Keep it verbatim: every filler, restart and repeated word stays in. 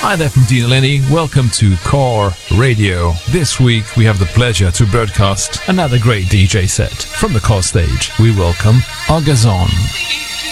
Hi there from Dean Lenny. Welcome to Core Radio. This week we have the pleasure to broadcast another great D J set. From the Core stage, we welcome Argazon.